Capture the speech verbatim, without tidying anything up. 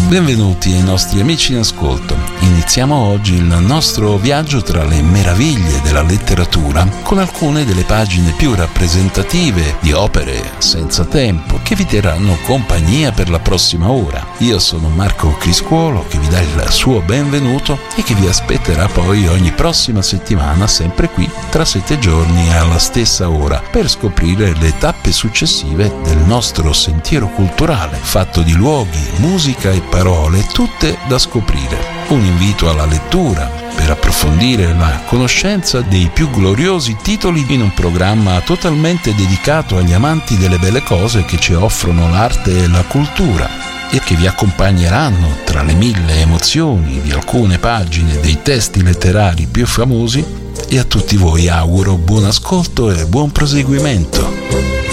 Benvenuti ai nostri amici in ascolto. Iniziamo oggi il nostro viaggio tra le meraviglie della letteratura con alcune delle pagine più rappresentative di opere senza tempo che vi terranno compagnia per la prossima ora. Io sono Marco Criscuolo che vi dà il suo benvenuto e che vi aspetterà poi ogni prossima settimana sempre qui tra sette giorni alla stessa ora per scoprire le tappe successive del nostro sentiero culturale fatto di luoghi, musica e parole tutte da scoprire. Un invito alla lettura per approfondire la conoscenza dei più gloriosi titoli in un programma totalmente dedicato agli amanti delle belle cose che ci offrono l'arte e la cultura e che vi accompagneranno tra le mille emozioni di alcune pagine dei testi letterari più famosi. E a tutti voi auguro buon ascolto e buon proseguimento.